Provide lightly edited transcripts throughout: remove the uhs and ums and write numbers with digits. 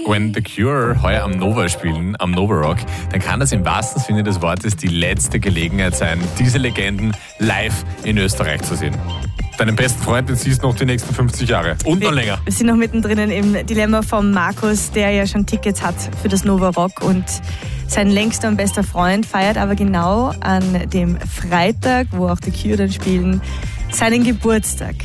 Wenn The Cure heuer am Nova spielen, am Nova Rock, dann kann das im wahrsten Sinne des Wortes die letzte Gelegenheit sein, diese Legenden live in Österreich zu sehen. Deinen besten Freund, den siehst du noch die nächsten 50 Jahre. Und noch länger. Wir sind noch mittendrin im Dilemma von Markus, der ja schon Tickets hat für das Nova Rock und sein längster und bester Freund feiert aber genau an dem Freitag, wo auch die Cure dann spielen, seinen Geburtstag.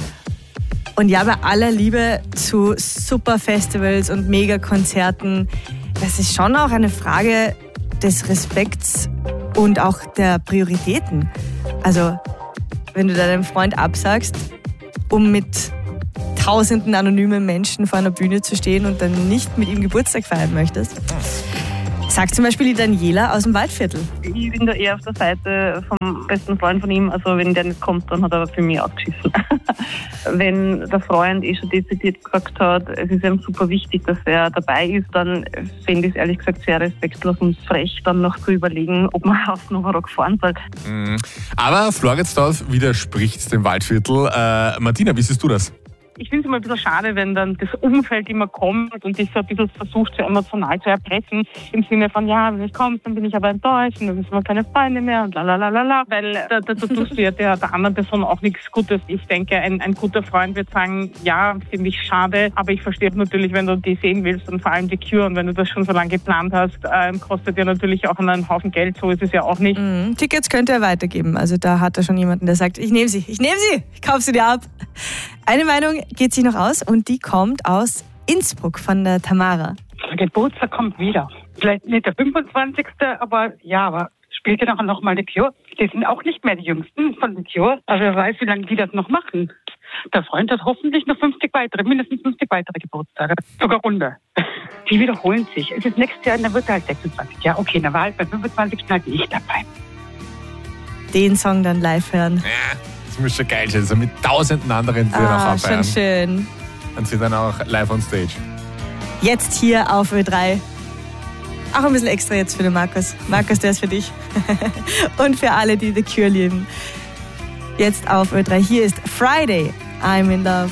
Und ja, bei aller Liebe zu super Festivals und Megakonzerten, das ist schon auch eine Frage des Respekts und auch der Prioritäten. Also, wenn du deinem Freund absagst, um mit tausenden anonymen Menschen vor einer Bühne zu stehen und dann nicht mit ihm Geburtstag feiern möchtest. Sagt zum Beispiel die Daniela aus dem Waldviertel. Ich bin da eher auf der Seite vom besten Freund von ihm. Also wenn der nicht kommt, dann hat er für mich ausgeschissen. Wenn der Freund schon dezidiert gesagt hat, es ist ihm super wichtig, dass er dabei ist, dann fände ich es ehrlich gesagt sehr respektlos und frech, dann noch zu überlegen, ob man aufs Nova Rock fahren soll. Aber Floridsdorf widerspricht dem Waldviertel. Martina, wie siehst du das? Ich finde es immer ein bisschen schade, wenn dann das Umfeld immer kommt und das so ein bisschen versucht, so emotional zu erpressen. Im Sinne von, ja, wenn ich komme, dann bin ich aber enttäuscht und dann sind wir keine Freunde mehr und lalalala. Weil da tust du ja der anderen Person auch nichts Gutes. Ich denke, ein guter Freund wird sagen, ja, finde ich schade, aber ich verstehe natürlich, wenn du die sehen willst und vor allem die Cure und wenn du das schon so lange geplant hast, kostet ja natürlich auch einen Haufen Geld, so ist es ja auch nicht. Tickets könnte er weitergeben. Also da hat er schon jemanden, der sagt, ich nehme sie, ich kaufe sie dir ab. Eine Meinung geht sich noch aus und die kommt aus Innsbruck von der Tamara. Der Geburtstag kommt wieder. Vielleicht nicht der 25., aber spielt ja noch mal die Cure. Die sind auch nicht mehr die Jüngsten von den Cure. Aber wer weiß, wie lange die das noch machen. Der Freund hat hoffentlich noch 50 weitere, mindestens 50 weitere Geburtstage. Sogar runter. Die wiederholen sich. Es ist nächstes Jahr, dann wird er halt 26. Ja, okay, dann war halt beim 25. halt nicht dabei. Den Song dann live hören. Ja. Das muss schon geil sein, so mit tausenden anderen, die dann auch abfeiern. Schon schön. Und sie dann auch live on stage. Jetzt hier auf Ö3. Auch ein bisschen extra jetzt für den Markus. Markus, der ist für dich. Und für alle, die The Cure lieben. Jetzt auf Ö3. Hier ist Friday, I'm in Love.